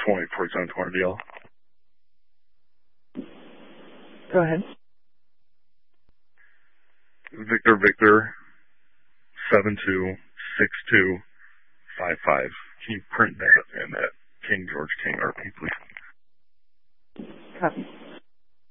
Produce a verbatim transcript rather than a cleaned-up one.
twenty forty-seven twenty D L. Go ahead. Victor Victor seven two six two five five. Can you print that in that King George King R P, please? Copy.